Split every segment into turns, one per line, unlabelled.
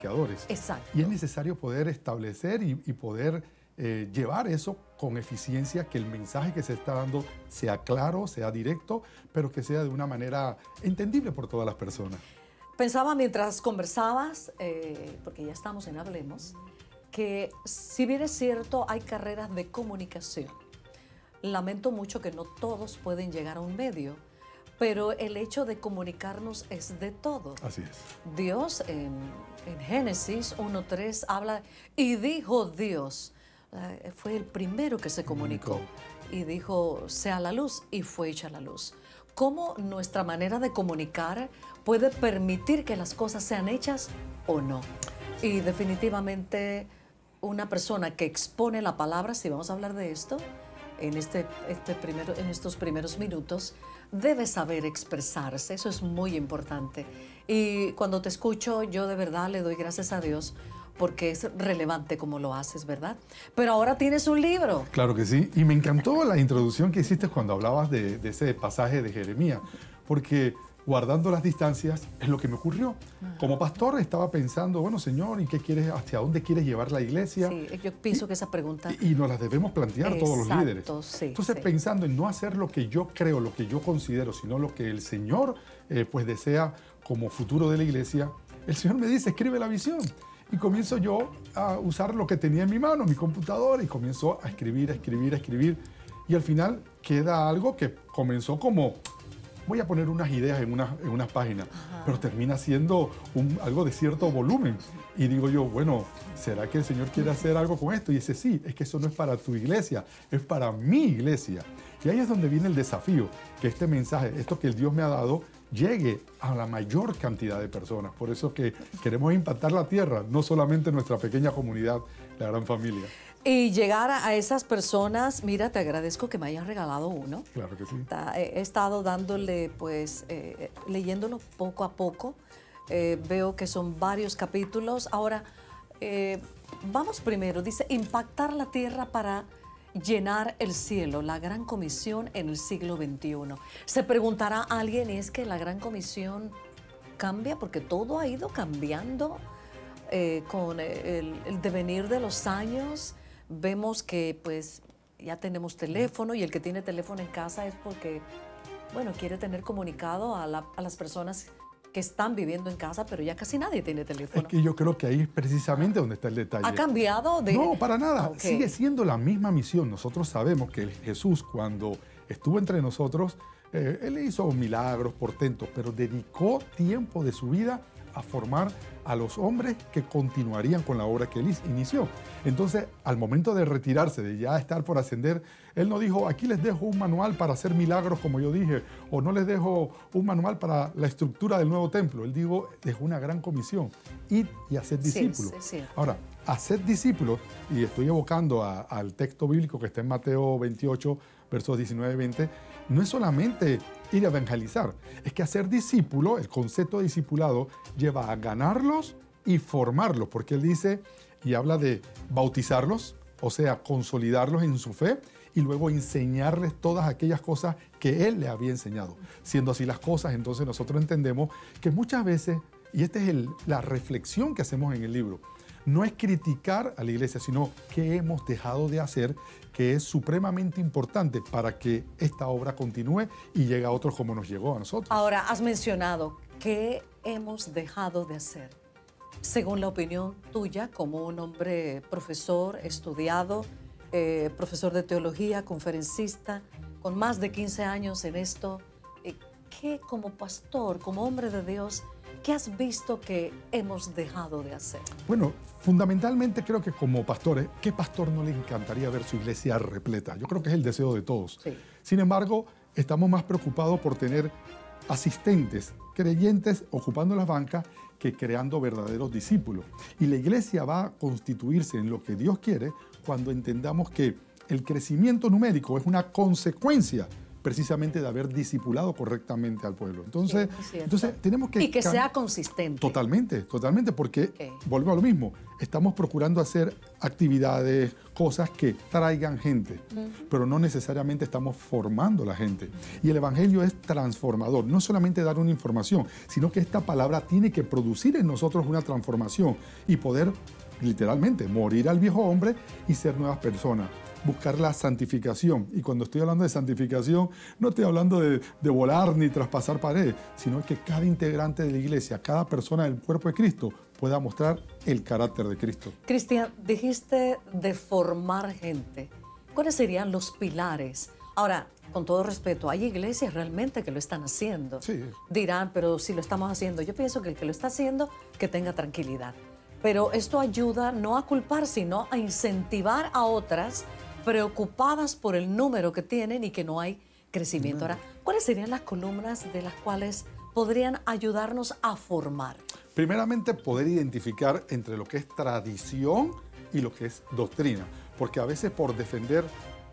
comunicadores.
Exacto.
Y es necesario poder establecer y poder llevar eso con eficiencia, que el mensaje que se está dando sea claro, sea directo, pero que sea de una manera entendible por todas las personas.
Pensaba mientras conversabas, porque ya estamos en Hablemos, que si bien es cierto, hay carreras de comunicación. Lamento mucho que no todos pueden llegar a un medio, pero el hecho de comunicarnos es de todo.
Así es.
Dios en Génesis 1:3 habla, y dijo Dios, fue el primero que se comunicó, y dijo, sea la luz, y fue hecha la luz. ¿Cómo nuestra manera de comunicar puede permitir que las cosas sean hechas o no? Y definitivamente una persona que expone la palabra, si vamos a hablar de esto, en estos primeros minutos, debe saber expresarse. Eso es muy importante. Y cuando te escucho, yo de verdad le doy gracias a Dios porque es relevante como lo haces, ¿verdad? Pero ahora tienes un libro.
Claro que sí. Y me encantó la introducción que hiciste cuando hablabas de ese pasaje de Jeremías, porque guardando las distancias es lo que me ocurrió. Como pastor estaba pensando, bueno, Señor, ¿y qué quieres, hacia dónde quieres llevar la iglesia?
Sí, yo pienso que esa pregunta...
Y nos las debemos plantear todos los líderes.
Sí,
entonces, pensando en no hacer lo que yo creo, lo que yo considero, sino lo que el Señor pues desea como futuro de la iglesia, el Señor me dice, escribe la visión. Y comienzo yo a usar lo que tenía en mi mano, mi computadora, y comienzo a escribir. Y al final queda algo que comenzó como, voy a poner unas ideas en unas páginas, pero termina siendo algo de cierto volumen. Y digo yo, bueno, ¿será que el Señor quiere hacer algo con esto? Y dice, sí, es que eso no es para tu iglesia, es para mi iglesia. Y ahí es donde viene el desafío, que este mensaje, esto que el Dios me ha dado, llegue a la mayor cantidad de personas. Por eso que queremos impactar la tierra, no solamente nuestra pequeña comunidad, la gran familia.
Y llegar a esas personas, mira, te agradezco que me hayas regalado uno.
Claro que sí.
He estado dándole, pues, leyéndolo poco a poco. Veo que son varios capítulos. Ahora, vamos primero, dice, impactar la tierra para llenar el cielo, la gran comisión en el siglo XXI. Se preguntará a alguien, ¿es que la gran comisión cambia? Porque todo ha ido cambiando con el devenir de los años. Vemos que pues ya tenemos teléfono y el que tiene teléfono en casa es porque, bueno, quiere tener comunicado a las personas que están viviendo en casa, pero ya casi nadie tiene teléfono.
Es que yo creo que ahí es precisamente donde está el detalle.
¿Ha cambiado?
No, para nada. Sigue siendo la misma misión. Nosotros sabemos que Jesús, cuando estuvo entre nosotros, Él hizo milagros, portentos, pero dedicó tiempo de su vida a formar a los hombres que continuarían con la obra que Él inició. Entonces, al momento de retirarse, de ya estar por ascender, Él no dijo, aquí les dejo un manual para hacer milagros, como yo dije, o no les dejo un manual para la estructura del nuevo templo. Él dijo, dejó una gran comisión, id y haced discípulos.
Sí.
Ahora, hacer discípulos, y estoy evocando al texto bíblico que está en Mateo 28, versos 19 y 20, no es solamente ir a evangelizar, es que hacer discípulo, el concepto de discipulado, lleva a ganarlos y formarlos, porque él dice y habla de bautizarlos, o sea, consolidarlos en su fe y luego enseñarles todas aquellas cosas que él le había enseñado. Siendo así las cosas, entonces nosotros entendemos que muchas veces, y esta es la reflexión que hacemos en el libro, no es criticar a la iglesia, sino qué hemos dejado de hacer, que es supremamente importante para que esta obra continúe y llegue a otros como nos llegó a nosotros.
Ahora, has mencionado qué hemos dejado de hacer. Según la opinión tuya, como un hombre profesor, estudiado, profesor de teología, conferencista, con más de 15 años en esto, ¿qué como pastor, como hombre de Dios, qué has visto que hemos dejado de hacer?
Bueno, fundamentalmente creo que como pastores, ¿qué pastor no le encantaría ver su iglesia repleta? Yo creo que es el deseo de todos.
Sí.
Sin embargo, estamos más preocupados por tener asistentes, creyentes ocupando las bancas que creando verdaderos discípulos. Y la iglesia va a constituirse en lo que Dios quiere cuando entendamos que el crecimiento numérico es una consecuencia precisamente de haber discipulado correctamente al pueblo. Entonces,
Sí, es cierto.
entonces tenemos que...
Y que sea consistente.
Totalmente, totalmente, porque
Ok.
volvemos a lo mismo. Estamos procurando hacer actividades, cosas que traigan gente, pero no necesariamente estamos formando a la gente. Y el Evangelio es transformador, no solamente dar una información, sino que esta palabra tiene que producir en nosotros una transformación y poder, literalmente, morir al viejo hombre y ser nuevas personas. Buscar la santificación. Y cuando estoy hablando de santificación, no estoy hablando de volar ni traspasar paredes, sino que cada integrante de la iglesia, cada persona del cuerpo de Cristo pueda mostrar el carácter de Cristo.
Cristian, dijiste de formar gente. ¿Cuáles serían los pilares? Ahora, con todo respeto, hay iglesias realmente que lo están haciendo.
Sí.
Dirán, pero si lo estamos haciendo, yo pienso que el que lo está haciendo, que tenga tranquilidad. Pero esto ayuda no a culpar, sino a incentivar a otras preocupadas por el número que tienen y que no hay crecimiento. Ahora, ¿cuáles serían las columnas de las cuales podrían ayudarnos a formar?
Primeramente, poder identificar entre lo que es tradición y lo que es doctrina, porque a veces por defender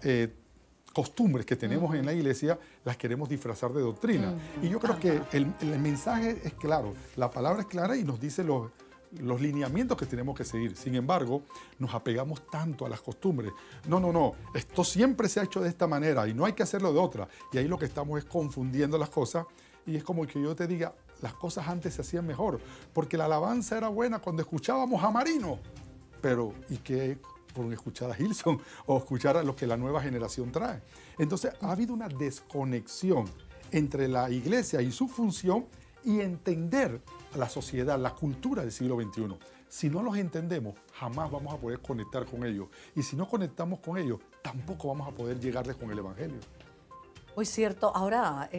costumbres que tenemos en la iglesia, las queremos disfrazar de doctrina. Y yo creo que el mensaje es claro, la palabra es clara y nos dice los lineamientos que tenemos que seguir. Sin embargo, nos apegamos tanto a las costumbres. No, esto siempre se ha hecho de esta manera y no hay que hacerlo de otra. Y ahí lo que estamos es confundiendo las cosas y es como que yo te diga, las cosas antes se hacían mejor, porque la alabanza era buena cuando escuchábamos a Marino. Pero, ¿y qué con escuchar a Hilson o escuchar a lo que la nueva generación trae? Entonces, ha habido una desconexión entre la iglesia y su función y entender a la sociedad, la cultura del siglo XXI. Si no los entendemos, jamás vamos a poder conectar con ellos. Y si no conectamos con ellos, tampoco vamos a poder llegarles con el Evangelio.
Muy cierto. Ahora,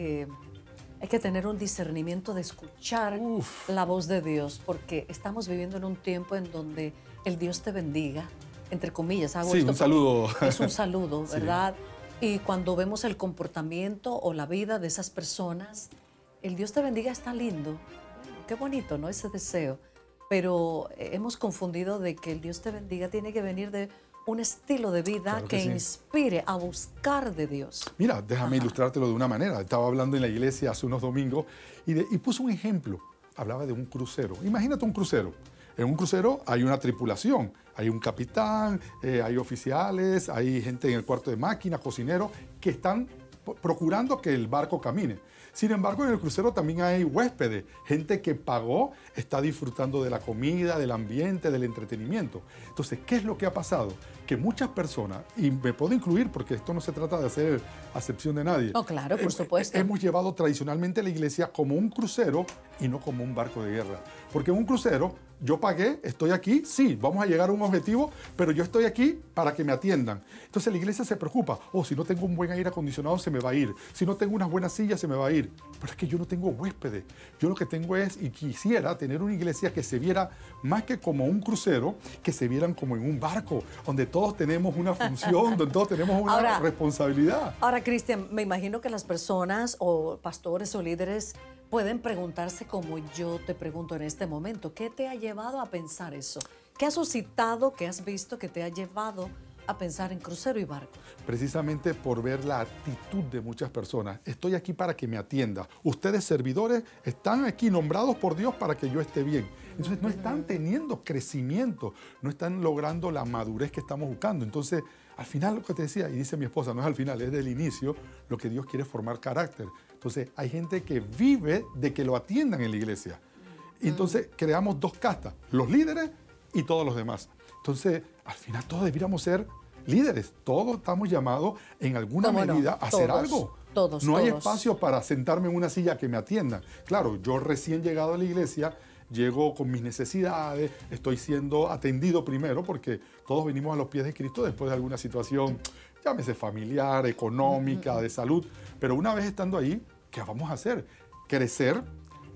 hay que tener un discernimiento de escuchar la voz de Dios, porque estamos viviendo en un tiempo en donde el Dios te bendiga, entre comillas. Hago
Sí,
esto
un saludo.
Es un saludo,
Sí.
¿verdad? Y cuando vemos el comportamiento o la vida de esas personas, el Dios te bendiga está lindo. Qué bonito, ¿no? Ese deseo. Pero hemos confundido de que el Dios te bendiga tiene que venir de un estilo de vida
Claro que
que
sí.
inspire a buscar de Dios.
Mira, déjame ilustrártelo de una manera. Estaba hablando en la iglesia hace unos domingos y puso un ejemplo. Hablaba de un crucero. Imagínate un crucero. En un crucero hay una tripulación. Hay un capitán, hay oficiales, hay gente en el cuarto de máquina, cocineros, que están procurando que el barco camine. Sin embargo, en el crucero también hay huéspedes, gente que pagó, está disfrutando de la comida, del ambiente, del entretenimiento. Entonces, ¿qué es lo que ha pasado? Que muchas personas, y me puedo incluir porque esto no se trata de hacer acepción de nadie.
No, claro, por supuesto.
Hemos llevado tradicionalmente la iglesia como un crucero y no como un barco de guerra. Porque en un crucero, yo pagué, estoy aquí, sí, vamos a llegar a un objetivo, pero yo estoy aquí para que me atiendan. Entonces la iglesia se preocupa, si no tengo un buen aire acondicionado se me va a ir, si no tengo unas buenas sillas se me va a ir. Pero es que yo no tengo huéspedes. Yo lo que tengo es, y quisiera tener una iglesia que se viera más que como un crucero, que se vieran como en un barco, donde todos tenemos una función, donde todos tenemos una responsabilidad.
Ahora, Cristian, me imagino que las personas o pastores o líderes pueden preguntarse como yo te pregunto en este momento, ¿qué te ha llevado a pensar eso? ¿Qué has suscitado, qué has visto que te ha llevado a pensar en crucero y barco?
Precisamente por ver la actitud de muchas personas. Estoy aquí para que me atienda. Ustedes, servidores, están aquí nombrados por Dios para que yo esté bien. Entonces no están teniendo crecimiento, no están logrando la madurez que estamos buscando. Entonces, al final lo que te decía, y dice mi esposa, no es al final, es del inicio, lo que Dios quiere es formar carácter. Entonces, hay gente que vive de que lo atiendan en la iglesia. Y entonces creamos dos castas, los líderes y todos los demás. Entonces, al final todos deberíamos ser líderes. Todos estamos llamados en alguna medida a hacer algo. No hay espacio para sentarme en una silla que me atiendan. Claro, yo recién llegado a la iglesia, llego con mis necesidades, estoy siendo atendido primero porque todos venimos a los pies de Cristo después de alguna situación, llámese familiar, económica, de salud. Pero una vez estando ahí, ¿qué vamos a hacer? Crecer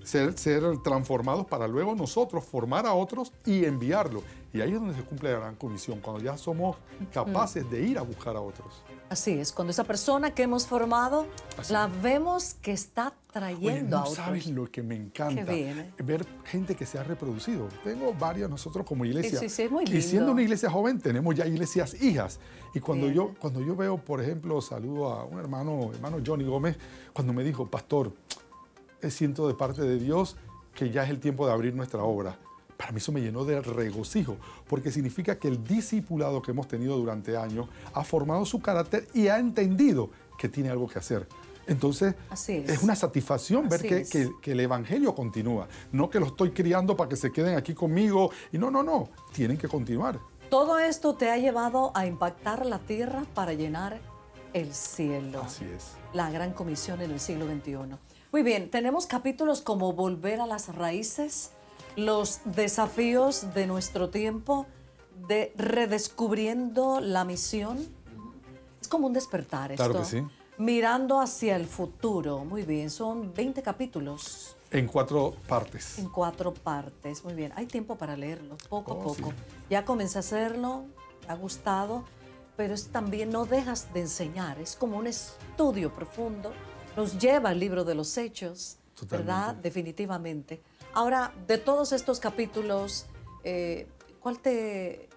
ser transformados para luego nosotros formar a otros y enviarlos. Y ahí es donde se cumple la gran comisión, cuando ya somos capaces de ir a buscar a otros.
Así es, cuando esa persona que hemos formado,
Así
la vemos que está trayendo
Oye, no
a otros.
sabes lo que me encanta,
Qué bien, ¿eh?
ver gente que se ha reproducido. Tengo varios nosotros como iglesia.
Sí, es muy
Y siendo
lindo.
una iglesia joven, tenemos ya iglesias hijas. Y cuando
Bien.
yo veo, por ejemplo, saludo a un hermano Johnny Gómez, cuando me dijo, pastor, siento de parte de Dios que ya es el tiempo de abrir nuestra obra. Para mí eso me llenó de regocijo, porque significa que el discipulado que hemos tenido durante años ha formado su carácter y ha entendido que tiene algo que hacer. Entonces,
Así es.
es una satisfacción ver
Así
que,
es.
que el evangelio continúa. No que lo estoy criando para que se queden aquí conmigo. Y no. Tienen que continuar.
Todo esto te ha llevado a impactar la tierra para llenar el cielo.
Así es.
La gran comisión en el siglo XXI. Muy bien, tenemos capítulos como Volver a las raíces, los desafíos de nuestro tiempo, de redescubriendo la misión. Es como un despertar esto.
Claro que sí.
Mirando hacia el futuro. Muy bien, son 20 capítulos
En 4 partes.
en 4 partes. Muy bien, hay tiempo para leerlo, poco a
Oh,
poco.
sí.
Ya comencé a hacerlo, me ha gustado, pero es también no dejas de enseñar. Es como un estudio profundo. Nos lleva al libro de los Hechos,
Totalmente.
¿verdad? Definitivamente. Ahora, de todos estos capítulos, ¿cuál te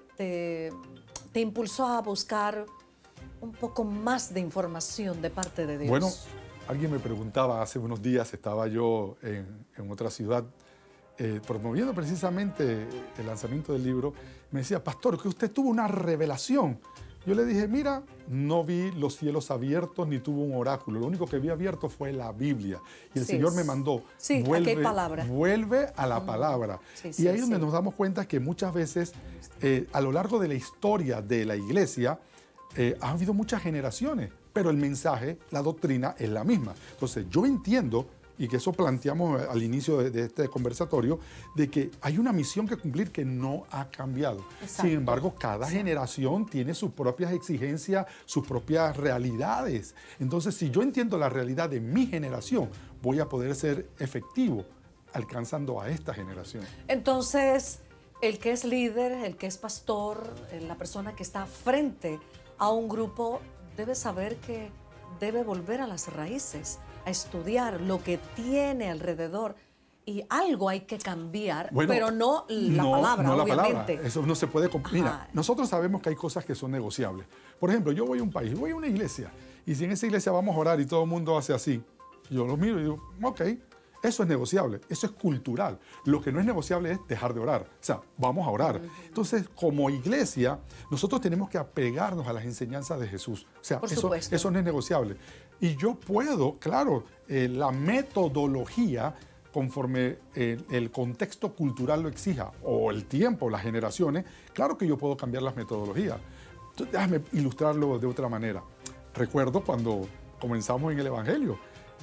impulsó a buscar un poco más de información de parte de Dios?
Bueno, alguien me preguntaba hace unos días, estaba yo en otra ciudad promoviendo precisamente el lanzamiento del libro. Me decía, pastor, que usted tuvo una revelación. Yo le dije, mira, no vi los cielos abiertos ni tuve un oráculo. Lo único que vi abierto fue la Biblia. Y el
Sí.
Señor me mandó,
Sí, aquí hay palabra.
vuelve a la palabra.
Sí,
y
sí,
ahí es donde
sí.
nos damos cuenta que muchas veces a lo largo de la historia de la iglesia ha habido muchas generaciones, pero el mensaje, la doctrina es la misma. Entonces yo entiendo, y que eso planteamos al inicio de este conversatorio, de que hay una misión que cumplir que no ha cambiado.
Exacto.
Sin embargo, cada generación tiene sus propias exigencias, sus propias realidades. Entonces, si yo entiendo la realidad de mi generación, voy a poder ser efectivo alcanzando a esta generación.
Entonces, el que es líder, el que es pastor, la persona que está frente a un grupo, debe saber que debe volver a las raíces, a estudiar lo que tiene alrededor. Y algo hay que cambiar,
Bueno,
pero no la palabra,
no la
obviamente.
palabra. Eso no se puede... Mira,
Ajá.
nosotros sabemos que hay cosas que son negociables. Por ejemplo, yo voy a un país, voy a una iglesia, y si en esa iglesia vamos a orar y todo el mundo hace así, yo lo miro y digo, ok, eso es negociable, eso es cultural. Lo que no es negociable es dejar de orar. O sea, vamos a orar. Entonces, como iglesia, nosotros tenemos que apegarnos a las enseñanzas de Jesús. O sea,
Por
eso
supuesto.
no es negociable. Y yo puedo, claro, la metodología conforme el contexto cultural lo exija, o el tiempo, las generaciones, claro que yo puedo cambiar las metodologías. Entonces, déjame ilustrarlo de otra manera. Recuerdo cuando comenzamos en el Evangelio,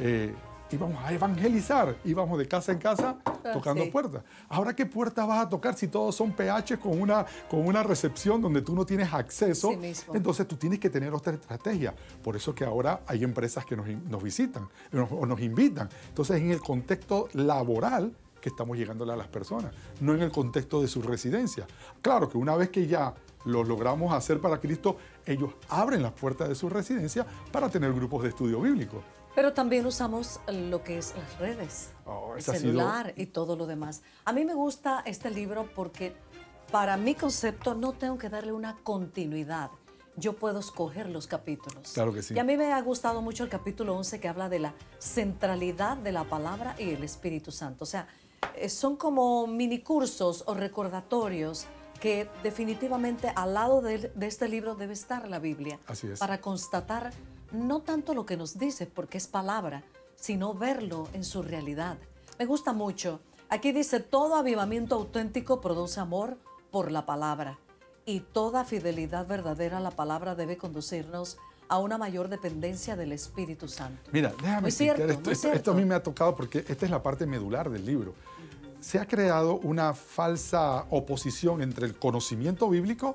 íbamos a evangelizar, íbamos de casa en casa tocando
sí.
puertas. Ahora, ¿qué puertas vas a tocar si todos son PH con una recepción donde tú no tienes acceso?
Sí mismo.
Entonces tú tienes que tener otra estrategia. Por eso que ahora hay empresas que nos visitan o nos invitan. Entonces, en el contexto laboral que estamos llegándole a las personas, no en el contexto de su residencia. Claro que una vez que ya lo logramos hacer para Cristo, ellos abren las puertas de su residencia para tener grupos de estudio bíblico.
Pero también usamos lo que es las redes,
Oh,
el
ese ha sido-
celular y todo lo demás. A mí me gusta este libro porque para mi concepto no tengo que darle una continuidad. Yo puedo escoger los capítulos.
Claro que sí.
Y a mí me ha gustado mucho el capítulo 11 que habla de la centralidad de la palabra y el Espíritu Santo. O sea, son como mini cursos o recordatorios que definitivamente al lado de este libro debe estar la Biblia.
Así es.
Para constatar no tanto lo que nos dice, porque es palabra, sino verlo en su realidad. Me gusta mucho. Aquí dice, todo avivamiento auténtico produce amor por la palabra. Y toda fidelidad verdadera a la palabra debe conducirnos a una mayor dependencia del Espíritu Santo.
Mira, déjame
Muy
explicar
cierto,
esto.
muy
Esto a
cierto.
mí me ha tocado porque esta es la parte medular del libro. Se ha creado una falsa oposición entre el conocimiento bíblico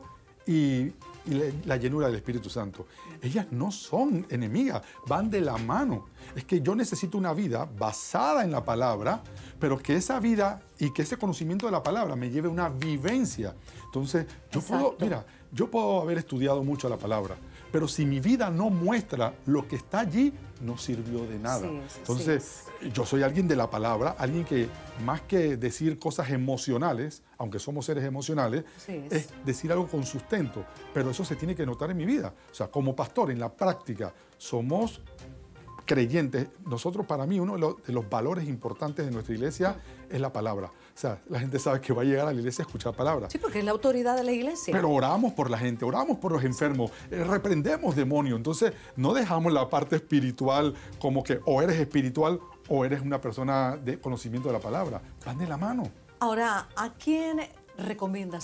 y la llenura del Espíritu Santo. Ellas no son enemigas, van de la mano. Es que yo necesito una vida basada en la palabra, pero que esa vida y que ese conocimiento de la palabra me lleve a una vivencia. Entonces, yo puedo haber estudiado mucho la palabra, pero si mi vida no muestra lo que está allí, no sirvió de nada. Entonces, yo soy alguien de la palabra, alguien que más que decir cosas emocionales, aunque somos seres emocionales, es decir algo con sustento, pero eso se tiene que notar en mi vida. O sea, como pastor, en la práctica, somos creyentes. Nosotros, para mí, uno de los valores importantes de nuestra iglesia es la palabra. O sea, la gente sabe que va a llegar a la iglesia a escuchar palabras.
Sí, porque es la autoridad de la iglesia.
Pero oramos por la gente, oramos por los enfermos, reprendemos demonios. Entonces, no dejamos la parte espiritual como que o eres espiritual o eres una persona de conocimiento de la palabra. Van de la mano.
Ahora, ¿a quién recomiendas